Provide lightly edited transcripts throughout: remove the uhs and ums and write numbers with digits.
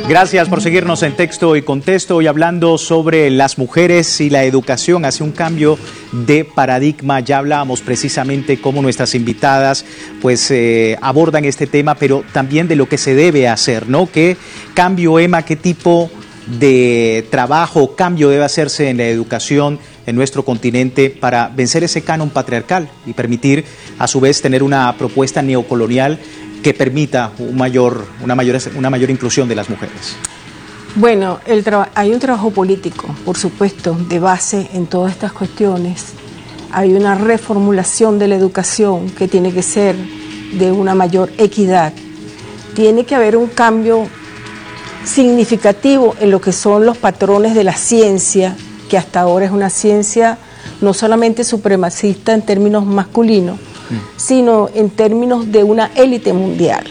Gracias por seguirnos en Texto y Contexto, hoy hablando sobre las mujeres y la educación hacia un cambio de paradigma. Ya hablábamos precisamente cómo nuestras invitadas abordan este tema, pero también de lo que se debe hacer, ¿no? ¿Qué cambio, Emma, qué tipo de trabajo, cambio debe hacerse en la educación en nuestro continente para vencer ese canon patriarcal y permitir, a su vez, tener una propuesta neocolonial que permita una mayor inclusión de las mujeres? Bueno, hay un trabajo político, por supuesto, de base en todas estas cuestiones. Hay una reformulación de la educación que tiene que ser de una mayor equidad. Tiene que haber un cambio significativo en lo que son los patrones de la ciencia, que hasta ahora es una ciencia no solamente supremacista en términos masculinos, sino en términos de una élite mundial.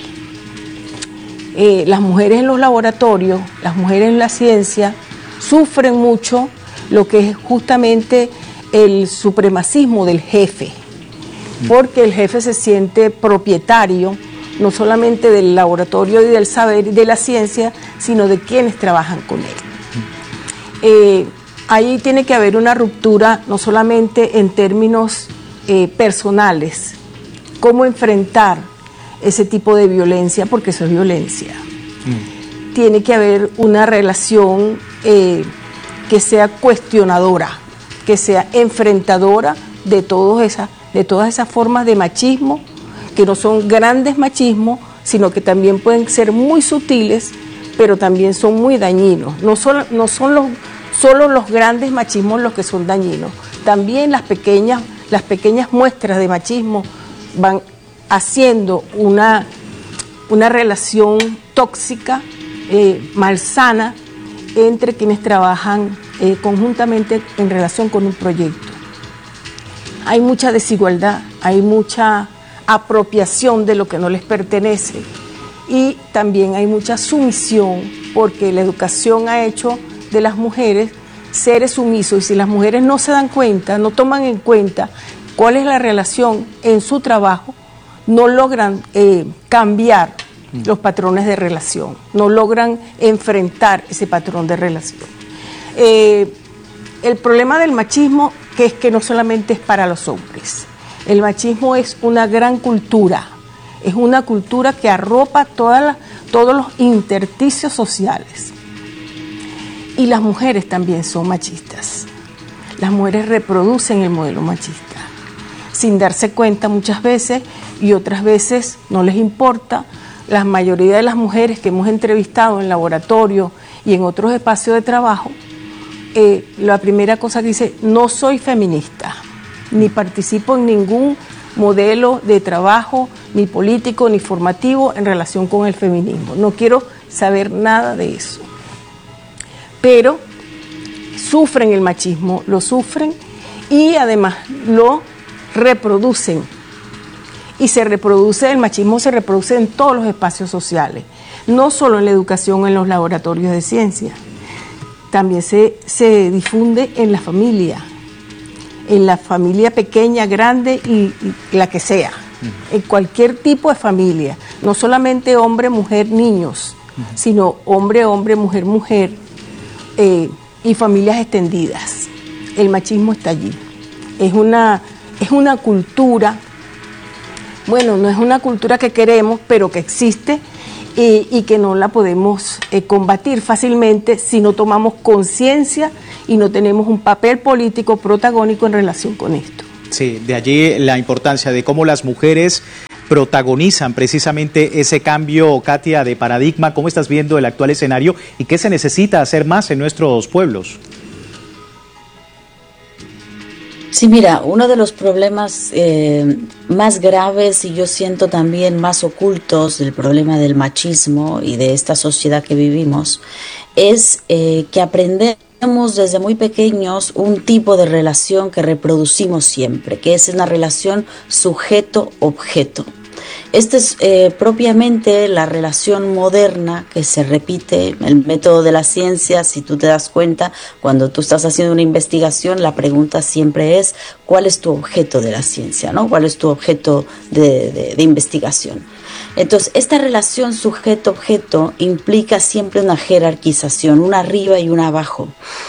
Las mujeres en los laboratorios, las mujeres en la ciencia, sufren mucho lo que es justamente el supremacismo del jefe, porque el jefe se siente propietario no solamente del laboratorio y del saber y de la ciencia, sino de quienes trabajan con él. Ahí tiene que haber una ruptura no solamente en términos personales, cómo enfrentar ese tipo de violencia, porque eso es violencia. Tiene que haber una relación que sea cuestionadora, que sea enfrentadora de todas esas formas de machismo, que no son grandes machismos, sino que también pueden ser muy sutiles, pero también son muy dañinos. No son solo los grandes machismos los que son dañinos, también las pequeñas muestras de machismo van haciendo una relación tóxica, malsana, entre quienes trabajan conjuntamente en relación con un proyecto. Hay mucha desigualdad, hay mucha apropiación de lo que no les pertenece y también hay mucha sumisión, porque la educación ha hecho de las mujeres seres sumisos, y si las mujeres no se dan cuenta, no toman en cuenta cuál es la relación en su trabajo, no logran cambiar los patrones de relación, no logran enfrentar ese patrón de relación. El problema del machismo, que es que no solamente es para los hombres, el machismo es una gran cultura, es una cultura que arropa todos los intersticios sociales. Y las mujeres también son machistas. Las mujeres reproducen el modelo machista, sin darse cuenta muchas veces, y otras veces no les importa. La mayoría de las mujeres que hemos entrevistado en laboratorio y en otros espacios de trabajo, la primera cosa que dice: no soy feminista, ni participo en ningún modelo de trabajo, ni político, ni formativo en relación con el feminismo. No quiero saber nada de eso. Pero sufren el machismo, lo sufren y además lo reproducen. Y el machismo se reproduce en todos los espacios sociales, no solo en la educación, en los laboratorios de ciencia. También se difunde en la familia pequeña, grande y la que sea, en cualquier tipo de familia, no solamente hombre, mujer, niños, sino hombre, mujer, mujer, y familias extendidas. El machismo está allí. Es una cultura, bueno, no es una cultura que queremos, pero que existe y que no la podemos combatir fácilmente si no tomamos conciencia y no tenemos un papel político protagónico en relación con esto. Sí, de allí la importancia de cómo las mujeres protagonizan precisamente ese cambio, Katia, de paradigma. ¿Cómo estás viendo el actual escenario y qué se necesita hacer más en nuestros pueblos? Sí, mira, uno de los problemas más graves y yo siento también más ocultos del problema del machismo y de esta sociedad que vivimos es que aprendemos desde muy pequeños un tipo de relación que reproducimos siempre, que es una relación sujeto-objeto. Esta es propiamente la relación moderna que se repite, el método de la ciencia. Si tú te das cuenta, cuando tú estás haciendo una investigación, la pregunta siempre es ¿cuál es tu objeto de la ciencia, ¿no? ¿Cuál es tu objeto de investigación? Entonces, esta relación sujeto-objeto implica siempre una jerarquización, una arriba y una abajo.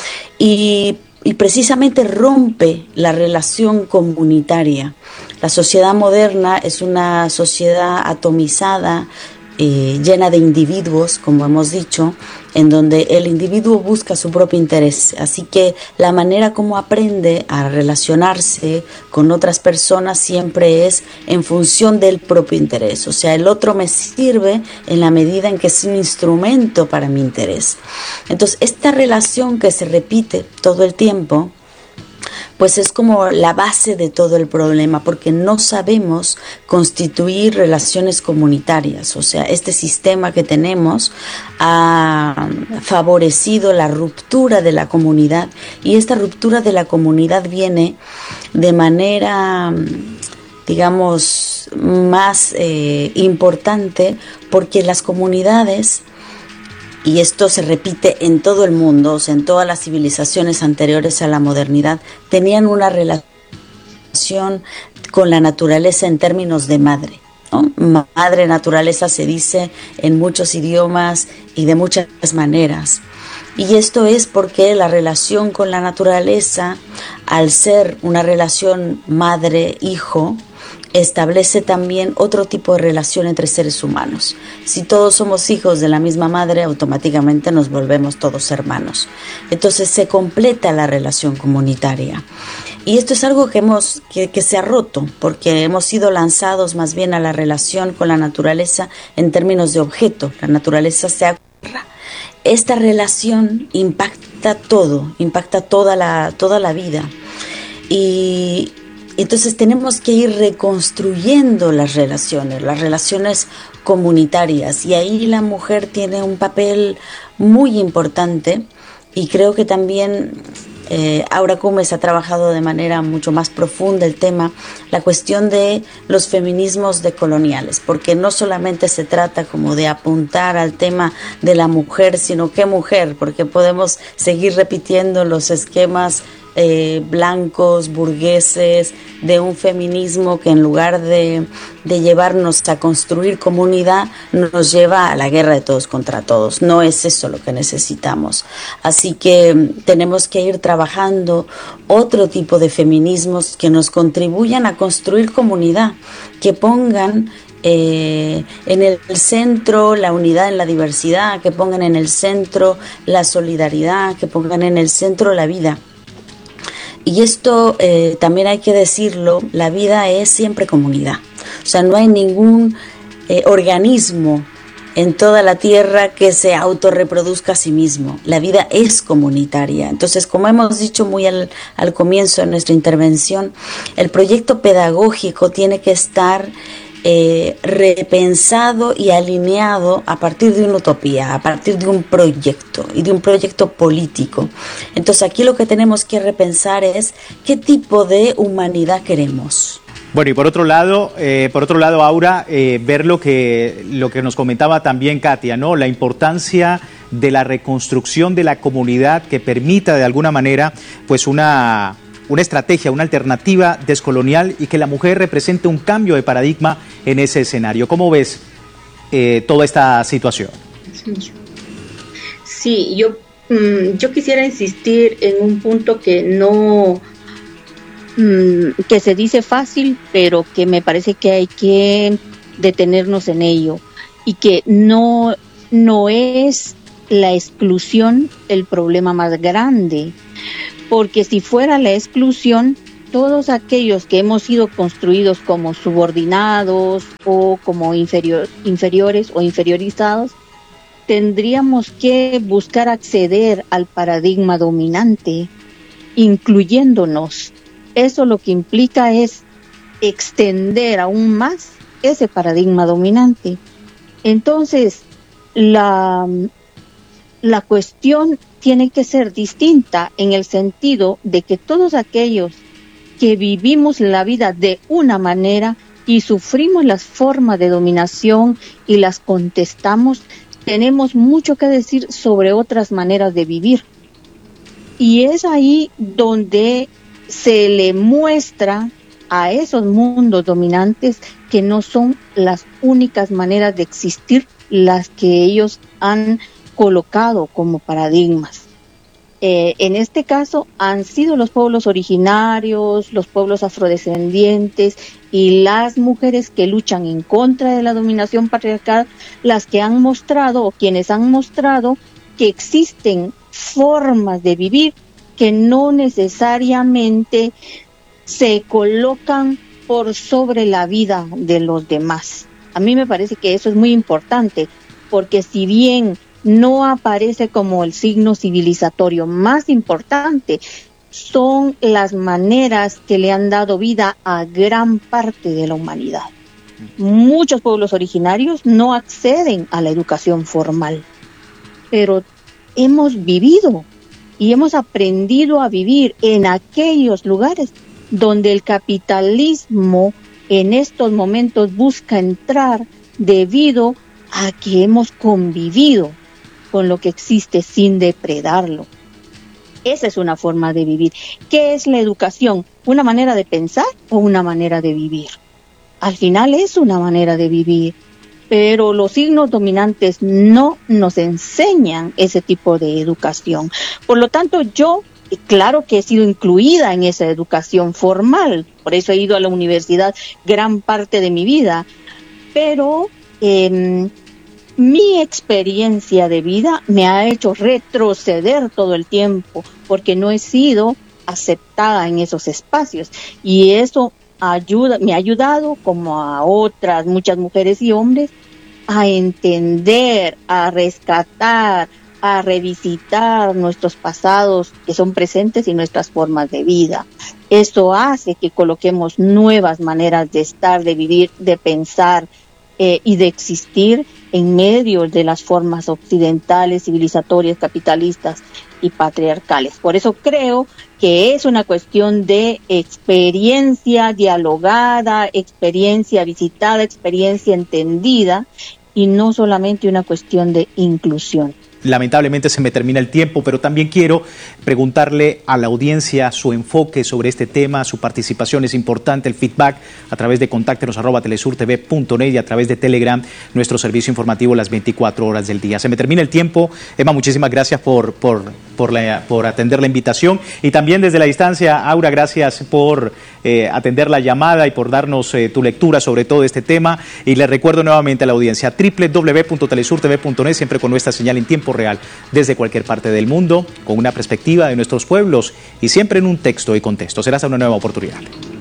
Y precisamente rompe la relación comunitaria. La sociedad moderna es una sociedad atomizada, llena de individuos, como hemos dicho, en donde el individuo busca su propio interés. Así que la manera como aprende a relacionarse con otras personas siempre es en función del propio interés. O sea, el otro me sirve en la medida en que es un instrumento para mi interés. Entonces, esta relación que se repite todo el tiempo, pues es como la base de todo el problema, porque no sabemos constituir relaciones comunitarias. O sea, este sistema que tenemos ha favorecido la ruptura de la comunidad, y esta ruptura de la comunidad viene de manera, digamos, más importante, porque las comunidades, y esto se repite en todo el mundo, o sea, en todas las civilizaciones anteriores a la modernidad, tenían una relación con la naturaleza en términos de madre, ¿no? Madre naturaleza se dice en muchos idiomas y de muchas maneras. Y esto es porque la relación con la naturaleza, al ser una relación madre-hijo, establece también otro tipo de relación entre seres humanos. Si todos somos hijos de la misma madre, automáticamente nos volvemos todos hermanos. Entonces se completa la relación comunitaria. Y esto es algo que se ha roto, porque hemos sido lanzados más bien a la relación con la naturaleza en términos de objeto. La naturaleza se agarra. Esta relación impacta todo, impacta toda la vida. Y entonces tenemos que ir reconstruyendo las relaciones comunitarias, y ahí la mujer tiene un papel muy importante, y creo que también Aura Cumes ha trabajado de manera mucho más profunda el tema, la cuestión de los feminismos decoloniales, porque no solamente se trata como de apuntar al tema de la mujer, sino qué mujer, porque podemos seguir repitiendo los esquemas blancos, burgueses, de un feminismo que en lugar de llevarnos a construir comunidad, nos lleva a la guerra de todos contra todos. No es eso lo que necesitamos. Así que tenemos que ir trabajando otro tipo de feminismos que nos contribuyan a construir comunidad, que pongan en el centro la unidad en la diversidad, que pongan en el centro la solidaridad, que pongan en el centro la vida. Y esto también hay que decirlo, la vida es siempre comunidad. O sea, no hay ningún organismo en toda la tierra que se autorreproduzca a sí mismo. La vida es comunitaria. Entonces, como hemos dicho muy al comienzo de nuestra intervención, el proyecto pedagógico tiene que estar repensado y alineado a partir de una utopía, a partir de un proyecto y de un proyecto político. Entonces aquí lo que tenemos que repensar es qué tipo de humanidad queremos. Bueno, y por otro lado, Aura, ver lo que nos comentaba también Katia, ¿no? La importancia de la reconstrucción de la comunidad que permita de alguna manera pues una estrategia, una alternativa descolonial, y que la mujer represente un cambio de paradigma en ese escenario. ¿Cómo ves toda esta situación? Sí, yo quisiera insistir en un punto que que se dice fácil, pero que me parece que hay que detenernos en ello, y que no es la exclusión el problema más grande, porque si fuera la exclusión, todos aquellos que hemos sido construidos como subordinados o como inferiores o inferiorizados, tendríamos que buscar acceder al paradigma dominante, incluyéndonos. Eso lo que implica es extender aún más ese paradigma dominante. Entonces, la cuestión tiene que ser distinta en el sentido de que todos aquellos que vivimos la vida de una manera y sufrimos las formas de dominación y las contestamos, tenemos mucho que decir sobre otras maneras de vivir. Y es ahí donde se le muestra a esos mundos dominantes que no son las únicas maneras de existir las que ellos han colocado como paradigmas. En este caso han sido los pueblos originarios, los pueblos afrodescendientes y las mujeres que luchan en contra de la dominación patriarcal las que han mostrado o quienes han mostrado que existen formas de vivir que no necesariamente se colocan por sobre la vida de los demás. A mí me parece que eso es muy importante, porque si bien no aparece como el signo civilizatorio más importante, son las maneras que le han dado vida a gran parte de la humanidad. Muchos pueblos originarios no acceden a la educación formal, pero hemos vivido y hemos aprendido a vivir en aquellos lugares donde el capitalismo en estos momentos busca entrar debido a que hemos convivido con lo que existe sin depredarlo. Esa es una forma de vivir. ¿Qué es la educación? ¿Una manera de pensar o una manera de vivir? Al final es una manera de vivir, pero los signos dominantes no nos enseñan ese tipo de educación. Por lo tanto, yo, claro que he sido incluida en esa educación formal, por eso he ido a la universidad gran parte de mi vida, pero mi experiencia de vida me ha hecho retroceder todo el tiempo porque no he sido aceptada en esos espacios, y eso me ha ayudado, como a otras muchas mujeres y hombres, a entender, a rescatar, a revisitar nuestros pasados que son presentes y nuestras formas de vida. Esto hace que coloquemos nuevas maneras de estar, de vivir, de pensar y de existir en medio de las formas occidentales, civilizatorias, capitalistas y patriarcales. Por eso creo que es una cuestión de experiencia dialogada, experiencia visitada, experiencia entendida, y no solamente una cuestión de inclusión. Lamentablemente se me termina el tiempo, pero también quiero preguntarle a la audiencia su enfoque sobre este tema. Su participación es importante, el feedback a través de contáctenos@telesurtv.net y a través de Telegram, nuestro servicio informativo las 24 horas del día. Se me termina el tiempo. Emma, muchísimas gracias por atender la invitación, y también desde la distancia, Aura, gracias por atender la llamada y por darnos tu lectura sobre todo este tema. Y les recuerdo nuevamente a la audiencia www.telesurtv.net, siempre con nuestra señal en tiempo real desde cualquier parte del mundo, con una perspectiva de nuestros pueblos y siempre en un texto y contexto. Será hasta una nueva oportunidad.